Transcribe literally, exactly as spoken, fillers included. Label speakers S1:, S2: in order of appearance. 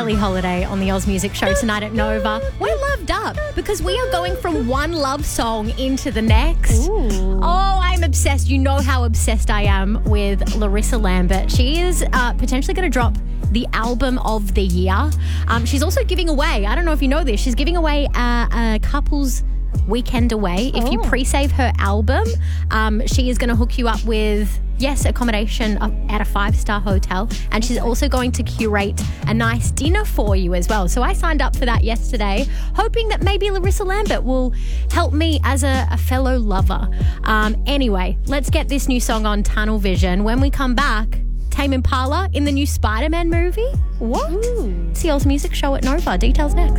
S1: Billie Holiday on the Oz Music Show tonight at Nova. We're loved up because we are going from one love song into the next.
S2: Ooh.
S1: Oh, I'm obsessed. You know how obsessed I am with Larissa Lambert. She is uh, potentially going to drop the album of the year. Um, she's also giving away, I don't know if you know this, she's giving away a, a couple's weekend away. If you
S2: Oh.
S1: pre-save her album, um, she is going to hook you up with, yes, accommodation at a five-star hotel. And she's also going to curate a nice dinner for you as well. So I signed up for that yesterday, hoping that maybe Larissa Lambert will help me as a, a fellow lover. Um, anyway, let's get this new song on, Tunnel Vision. When we come back, Tame Impala in the new Spider-Man movie. What?
S2: Ooh.
S1: It's the Oz Music Show at Nova. Details next.